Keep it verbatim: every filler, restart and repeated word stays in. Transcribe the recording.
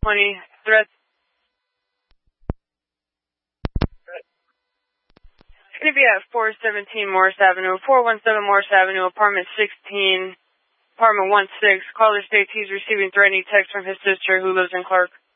twenty, threat. It's going to be at four seventeen Morris Avenue, four one seven Morris Avenue, apartment sixteen, apartment one six. Caller states he's receiving threatening text from his sister who lives in Clark.